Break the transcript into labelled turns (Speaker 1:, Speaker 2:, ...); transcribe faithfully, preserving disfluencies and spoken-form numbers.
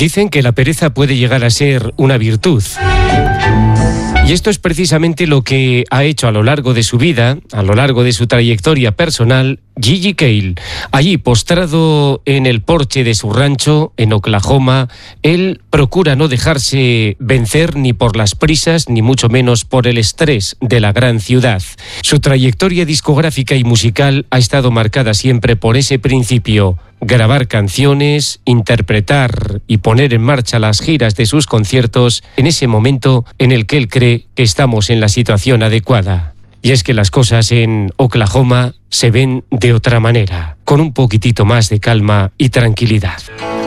Speaker 1: Dicen que la pereza puede llegar a ser una virtud. Y esto es precisamente lo que ha hecho a lo largo de su vida, a lo largo de su trayectoria personal, Gigi Cale. Allí, postrado en el porche de su rancho, en Oklahoma, él procura no dejarse vencer ni por las prisas, ni mucho menos por el estrés de la gran ciudad. Su trayectoria discográfica y musical ha estado marcada siempre por ese principio: grabar canciones, interpretar y poner en marcha las giras de sus conciertos en ese momento en el que él cree que estamos en la situación adecuada. Y es que las cosas en Oklahoma se ven de otra manera, con un poquitito más de calma y tranquilidad.